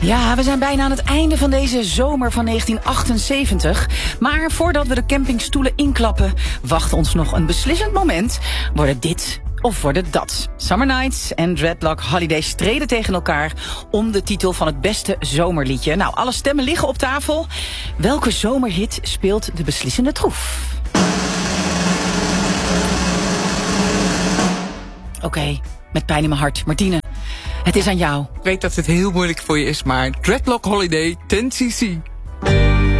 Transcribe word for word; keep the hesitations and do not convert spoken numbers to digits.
Ja, we zijn bijna aan het einde van deze zomer van negentien achtenzeventig. Maar voordat we de campingstoelen inklappen, wacht ons nog een beslissend moment. Wordt het dit of wordt het dat? Summer Nights en Dreadlock Holiday streden tegen elkaar om de titel van het beste zomerliedje. Nou, alle stemmen liggen op tafel. Welke zomerhit speelt de beslissende troef? Oké, okay, met pijn in mijn hart. Martine, het is aan jou. Ik weet dat het heel moeilijk voor je is, maar Dreadlock Holiday ten C C.